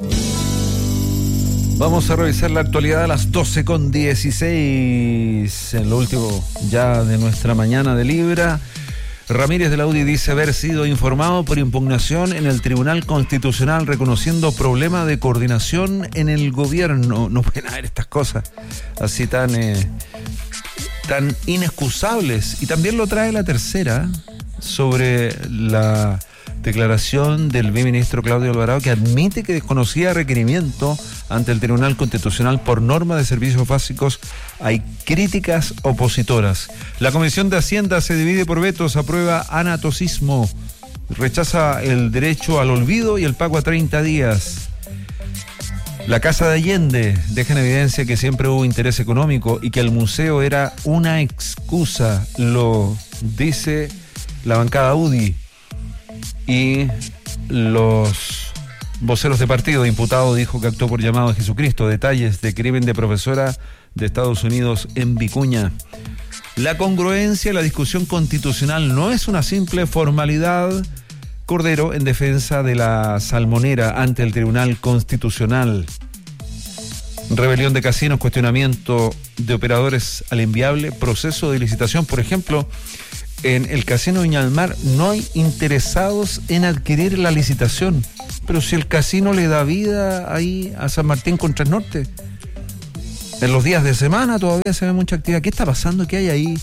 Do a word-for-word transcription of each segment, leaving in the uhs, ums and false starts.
Vamos a revisar la actualidad a las doce con dieciséis. En lo último ya de nuestra mañana de Libra, Ramírez de la U D I dice haber sido informado por impugnación en el Tribunal Constitucional reconociendo problema de coordinación en el gobierno. No pueden haber estas cosas así tan, eh, tan inexcusables. Y también lo trae la tercera sobre la declaración del viceministro Claudio Alvarado, que admite que desconocía requerimiento ante el Tribunal Constitucional por norma de servicios básicos. Hay críticas opositoras. La Comisión de Hacienda se divide por vetos, aprueba anatocismo, rechaza el derecho al olvido y el pago a treinta días. La Casa de Allende deja en evidencia que siempre hubo interés económico y que el museo era una excusa, lo dice la bancada U D I. Y los voceros de partido, imputado dijo que actuó por llamado a Jesucristo. Detalles de crimen de profesora de Estados Unidos en Vicuña. La congruencia en la discusión constitucional no es una simple formalidad. Cordero en defensa de la salmonera ante el Tribunal Constitucional. Rebelión de casinos, cuestionamiento de operadores al inviable proceso de licitación. Por ejemplo, en el Casino Viña del Mar no hay interesados en adquirir la licitación. Pero si el casino le da vida ahí a San Martín con Transnorte, en los días de semana todavía se ve mucha actividad. ¿Qué está pasando? ¿Qué hay ahí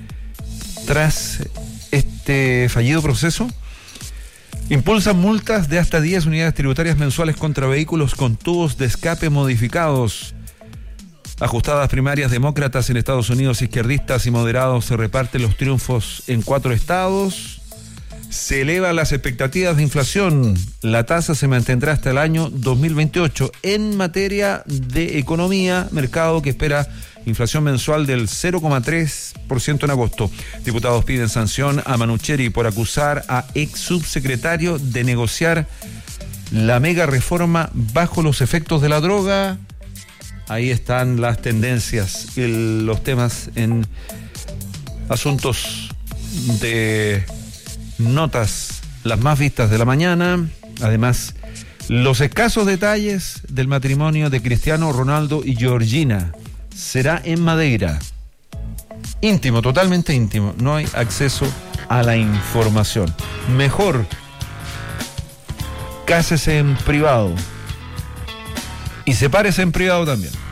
tras este fallido proceso? Impulsan multas de hasta diez unidades tributarias mensuales contra vehículos con tubos de escape modificados. Ajustadas primarias demócratas en Estados Unidos, izquierdistas y moderados se reparten los triunfos en cuatro estados. Se elevan las expectativas de inflación. La tasa se mantendrá hasta el año dos mil veintiocho. En materia de economía, mercado que espera inflación mensual del cero coma tres por ciento en agosto. Diputados piden sanción a Manucheri por acusar a ex subsecretario de negociar la mega reforma bajo los efectos de la droga. Ahí están las tendencias y los temas en asuntos de notas, las más vistas de la mañana. Además, los escasos detalles del matrimonio de Cristiano Ronaldo y Georgina. Será en Madeira. Íntimo, totalmente íntimo. No hay acceso a la información. Mejor, cásese en privado. Y sepárese en privado también.